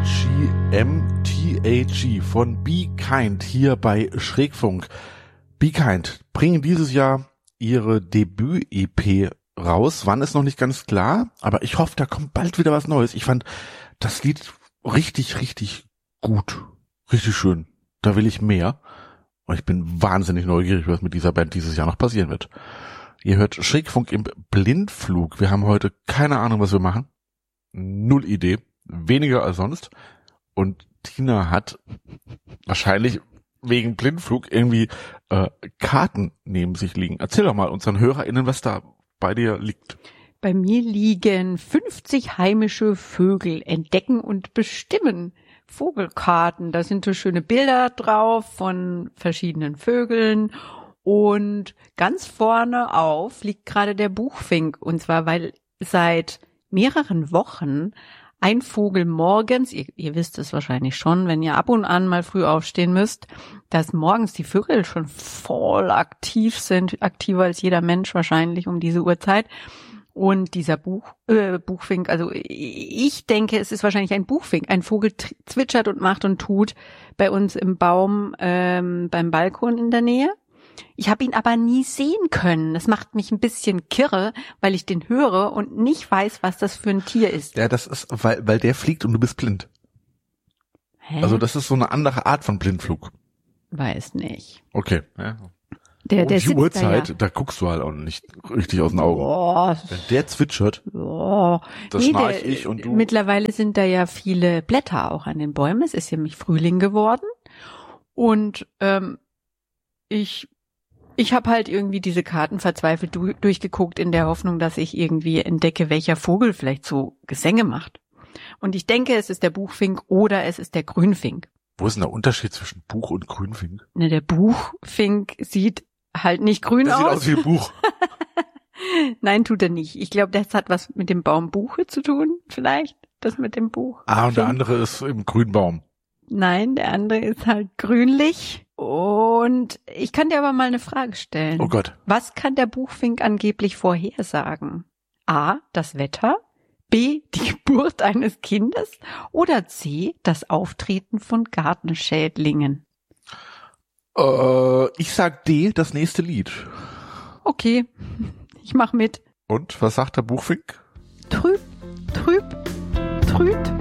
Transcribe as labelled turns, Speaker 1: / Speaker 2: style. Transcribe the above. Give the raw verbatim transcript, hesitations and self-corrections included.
Speaker 1: G M T A G von Be Kind hier bei Schrägfunk. Be Kind bringen dieses Jahr ihre Debüt-E P raus. Wann ist noch nicht ganz klar, aber ich hoffe, da kommt bald wieder was Neues. Ich fand das Lied richtig, richtig gut. Richtig schön. Da will ich mehr. Und ich bin wahnsinnig neugierig, was mit dieser Band dieses Jahr noch passieren wird. Ihr hört Schrägfunk im Blindflug. Wir haben heute keine Ahnung, was wir machen. Null Idee. Weniger als sonst. Und Tina hat wahrscheinlich wegen Blindflug irgendwie äh, Karten neben sich liegen. Erzähl doch mal unseren HörerInnen, was da bei dir liegt.
Speaker 2: Bei mir liegen fünfzig heimische Vögel entdecken und bestimmen. Vogelkarten, da sind so schöne Bilder drauf von verschiedenen Vögeln. Und ganz vorne auf liegt gerade der Buchfink. Und zwar, weil seit mehreren Wochen ein Vogel morgens, ihr, ihr wisst es wahrscheinlich schon, wenn ihr ab und an mal früh aufstehen müsst, dass morgens die Vögel schon voll aktiv sind, aktiver als jeder Mensch wahrscheinlich um diese Uhrzeit. Und dieser Buch, äh, Buchfink, also ich denke, es ist wahrscheinlich ein Buchfink. Ein Vogel zwitschert und macht und tut bei uns im Baum ähm, beim Balkon in der Nähe. Ich habe ihn aber nie sehen können. Das macht mich ein bisschen kirre, weil ich den höre und nicht weiß, was das für ein Tier ist.
Speaker 1: Ja, das ist, weil, weil der fliegt und du bist blind.
Speaker 2: Hä?
Speaker 1: Also das ist so eine andere Art von Blindflug.
Speaker 2: Weiß nicht.
Speaker 1: Okay. Ja.
Speaker 2: Der, der
Speaker 1: um die
Speaker 2: sitzt
Speaker 1: Uhrzeit,
Speaker 2: da, ja.
Speaker 1: da guckst du halt auch nicht richtig aus den Augen.
Speaker 2: Boah.
Speaker 1: Wenn der zwitschert,
Speaker 2: Boah.
Speaker 1: das
Speaker 2: Nee,
Speaker 1: schnarch
Speaker 2: der,
Speaker 1: ich und du.
Speaker 2: Mittlerweile sind da ja viele Blätter auch an den Bäumen. Es ist nämlich Frühling geworden. Und ähm, ich ich habe halt irgendwie diese Karten verzweifelt du, durchgeguckt in der Hoffnung, dass ich irgendwie entdecke, welcher Vogel vielleicht so Gesänge macht. Und ich denke, es ist der Buchfink oder es ist der Grünfink.
Speaker 1: Wo ist denn der Unterschied zwischen Buch und Grünfink?
Speaker 2: Ne, der Buchfink sieht halt nicht grün
Speaker 1: der
Speaker 2: aus.
Speaker 1: Sieht aus wie ein Buch.
Speaker 2: Nein, tut er nicht. Ich glaube, das hat was mit dem Baum Buche zu tun, vielleicht, das mit dem Buch.
Speaker 1: Ah, und der andere ist im Grünbaum.
Speaker 2: Nein, der andere ist halt grünlich. Und ich kann dir aber mal eine Frage stellen.
Speaker 1: Oh Gott.
Speaker 2: Was kann der Buchfink angeblich vorhersagen? A, das Wetter, B, die Geburt eines Kindes oder C, das Auftreten von Gartenschädlingen?
Speaker 1: Äh, ich sag D, das nächste Lied.
Speaker 2: Okay, ich mach mit.
Speaker 1: Und, was sagt der Buchfink?
Speaker 2: Trüb, trüb, trüb.